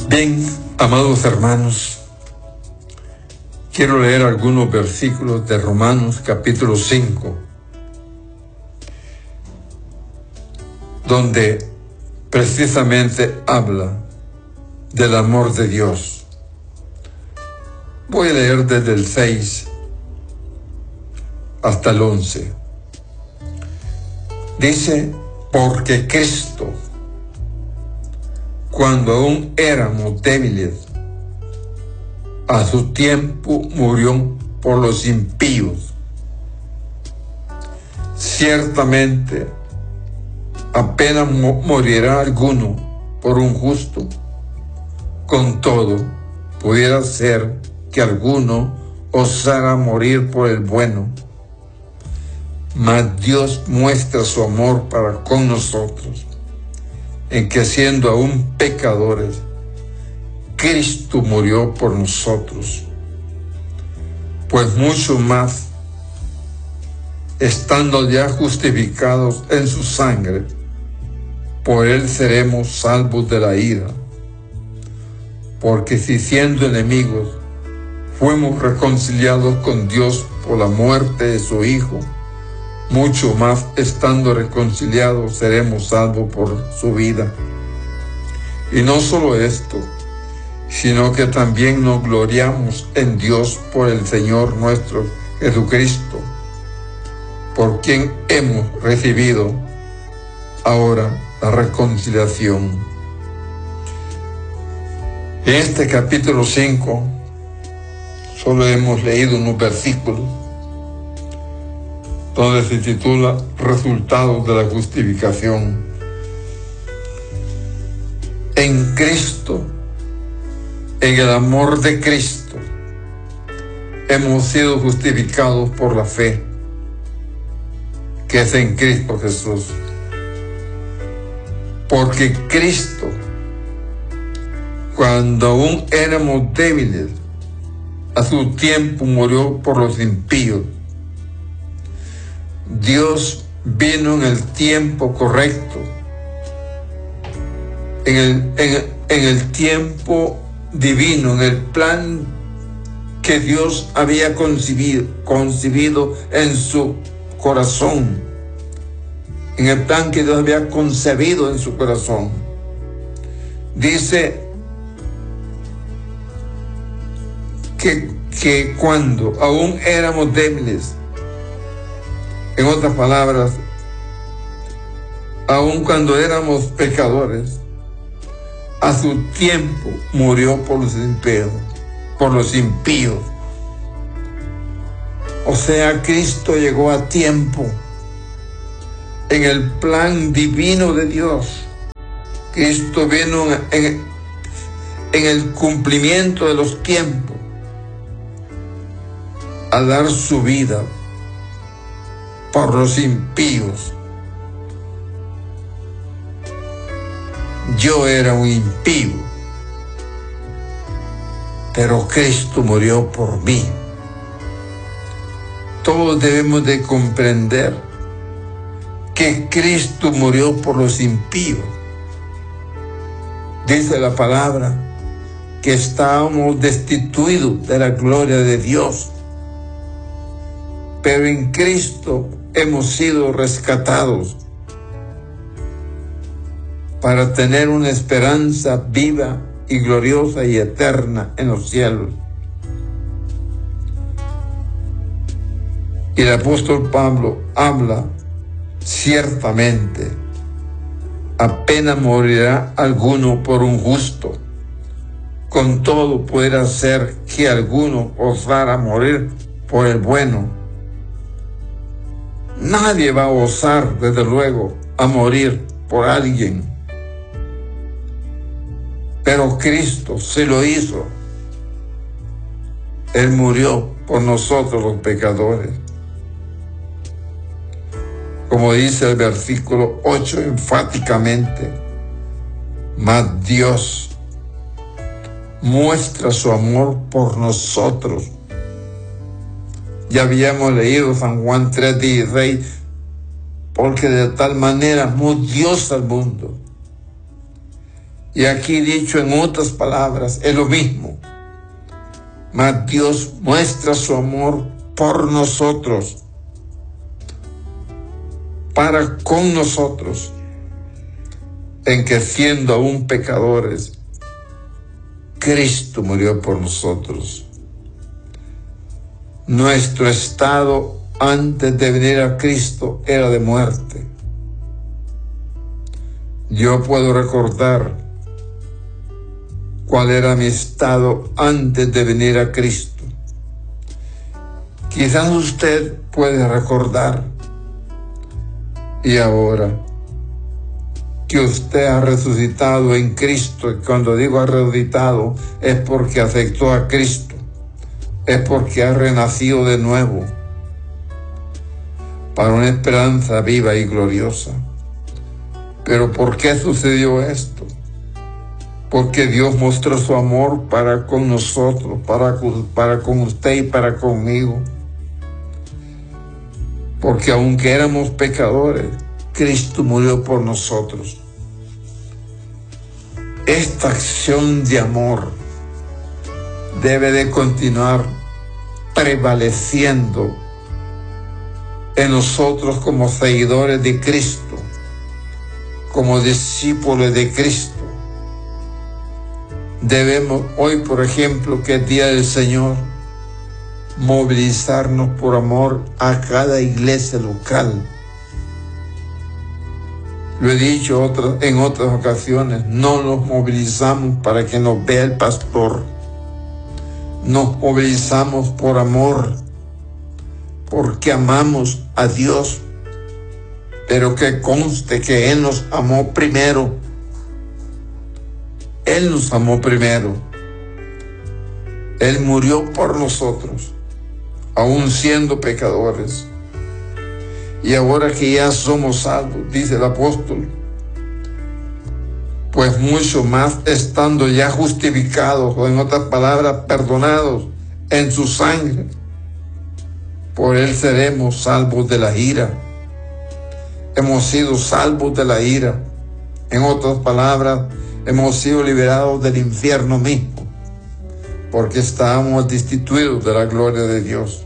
Bien, amados hermanos, quiero leer algunos versículos de Romanos capítulo 5, donde precisamente habla del amor de Dios. Voy a leer desde el 6 hasta el 11. Dice, porque Cristo, cuando aún éramos débiles, a su tiempo murió por los impíos. Ciertamente, apenas morirá alguno por un justo. Con todo, pudiera ser que alguno osara morir por el bueno. Mas Dios muestra su amor para con nosotros, en que siendo aún pecadores, Cristo murió por nosotros. Pues mucho más, estando ya justificados en su sangre, por él seremos salvos de la ira. Porque si siendo enemigos, fuimos reconciliados con Dios por la muerte de su Hijo, mucho más estando reconciliados seremos salvos por su vida. Y no solo esto, sino que también nos gloriamos en Dios por el Señor nuestro Jesucristo, por quien hemos recibido ahora la reconciliación. En este capítulo 5 solo hemos leído unos versículos donde se titula Resultados de la justificación. En Cristo, en el amor de Cristo, hemos sido justificados por la fe que es en Cristo Jesús. Porque Cristo, cuando aún éramos débiles, a su tiempo murió por los impíos. Dios vino en el tiempo correcto, en el tiempo divino, en el plan que Dios había concebido en su corazón, en el plan que Dios había concebido en su corazón. Dice que cuando aún éramos débiles, en otras palabras, aun cuando éramos pecadores, a su tiempo murió por los impíos. O sea, Cristo llegó a tiempo en el plan divino de Dios. Cristo vino en el cumplimiento de los tiempos a dar su vida por los impíos. Yo era un impío, pero Cristo murió por mí. Todos debemos de comprender que Cristo murió por los impíos. Dice la palabra que estábamos destituidos de la gloria de Dios, pero en Cristo hemos sido rescatados para tener una esperanza viva y gloriosa y eterna en los cielos. Y el apóstol Pablo habla ciertamente, apenas morirá alguno por un justo. Con todo pudiera ser que alguno osara morir por el bueno. Nadie va a osar, desde luego, a morir por alguien. Pero Cristo se lo hizo. Él murió por nosotros los pecadores. Como dice el versículo 8 enfáticamente, mas Dios muestra su amor por nosotros. Ya habíamos leído San Juan 3:16, porque de tal manera amó Dios al mundo, Y aquí dicho en otras palabras, es lo mismo. Mas Dios muestra su amor por nosotros, para con nosotros, en que siendo aún pecadores, Cristo murió por nosotros. Nuestro estado antes de venir a Cristo era de muerte. Yo puedo recordar cuál era mi estado antes de venir a Cristo. Quizás usted puede recordar. Y ahora que usted ha resucitado en Cristo, y cuando digo ha resucitado es porque aceptó a Cristo, es porque ha renacido de nuevo para una esperanza viva y gloriosa. Pero ¿por qué sucedió esto? Porque Dios mostró su amor para con nosotros, para con usted y para conmigo. Porque aunque éramos pecadores, Cristo murió por nosotros. Esta acción de amor debe de continuar prevaleciendo en nosotros como seguidores de Cristo, como discípulos de Cristo. Debemos hoy, por ejemplo, que es Día del Señor, movilizarnos por amor a cada iglesia local. Lo he dicho en otras ocasiones, no nos movilizamos para que nos vea el pastor. Nos movilizamos por amor, porque amamos a Dios, pero que conste que Él nos amó primero. Él nos amó primero. Él murió por nosotros, aún siendo pecadores. Y ahora que ya somos salvos, dice el apóstol, pues mucho más estando ya justificados, o en otras palabras, perdonados en su sangre, por Él seremos salvos de la ira. Hemos sido salvos de la ira. En otras palabras, hemos sido liberados del infierno mismo, porque estábamos destituidos de la gloria de Dios.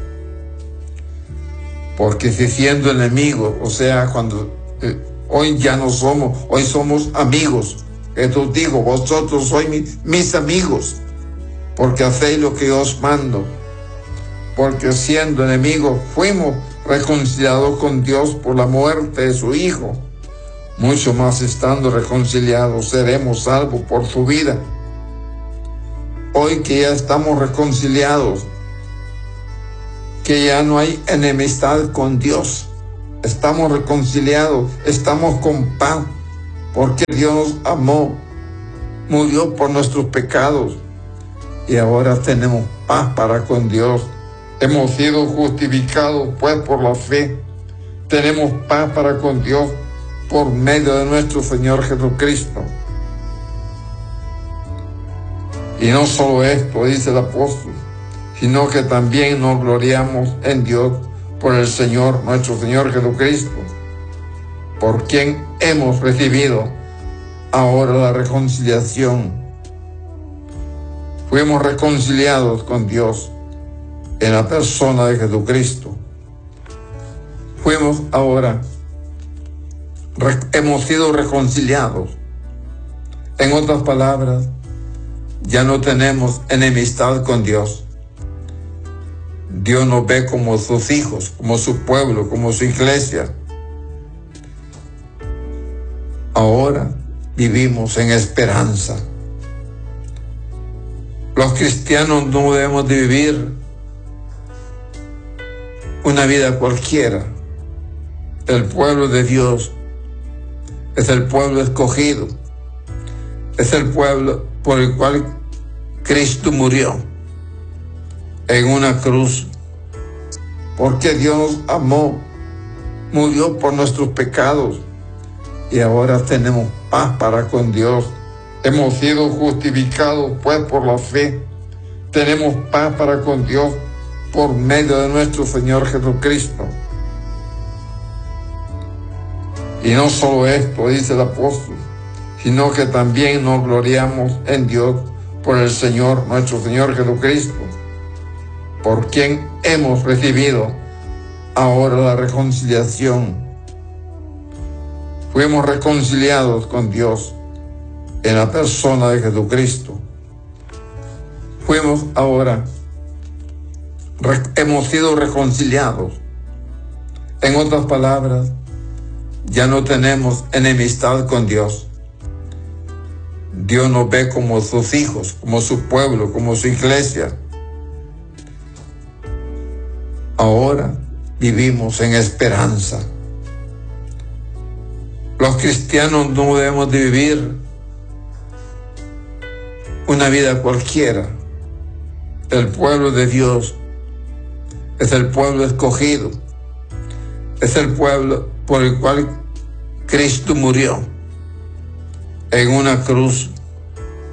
Porque si siendo enemigos, o sea, cuando hoy ya no somos, hoy somos amigos. Jesús dijo, vosotros sois mis amigos, porque hacéis lo que yo os mando. Porque siendo enemigos fuimos reconciliados con Dios por la muerte de su Hijo. Mucho más estando reconciliados seremos salvos por su vida. Hoy que ya estamos reconciliados, que ya no hay enemistad con Dios, estamos reconciliados, estamos con paz, porque Dios nos amó, murió por nuestros pecados y ahora tenemos paz para con Dios. Hemos sido justificados pues por la fe, tenemos paz para con Dios por medio de nuestro Señor Jesucristo. Y no solo esto, dice el apóstol, sino que también nos gloriamos en Dios por el Señor, nuestro Señor Jesucristo, por quien hemos recibido ahora la reconciliación. Fuimos reconciliados con Dios en la persona de Jesucristo. Fuimos ahora, hemos sido reconciliados. En otras palabras, ya no tenemos enemistad con Dios. Dios nos ve como sus hijos, como su pueblo, como su iglesia. Ahora vivimos en esperanza. Los cristianos no debemos de vivir una vida cualquiera. El pueblo de Dios es el pueblo escogido. Es el pueblo por el cual Cristo murió en una cruz, porque Dios nos amó, murió por nuestros pecados y ahora tenemos paz para con Dios. Hemos sido justificados pues por la fe, tenemos paz para con Dios por medio de nuestro Señor Jesucristo. Y no solo esto, dice el apóstol, sino que también nos gloriamos en Dios por el Señor, nuestro Señor Jesucristo, por quien hemos recibido ahora la reconciliación. Fuimos reconciliados con Dios en la persona de Jesucristo. Hemos sido reconciliados. En otras palabras, ya no tenemos enemistad con Dios. Dios nos ve como sus hijos, como su pueblo, como su iglesia. Ahora vivimos en esperanza. Los cristianos no debemos de vivir una vida cualquiera. El pueblo de Dios es el pueblo escogido. Es el pueblo por el cual Cristo murió en una cruz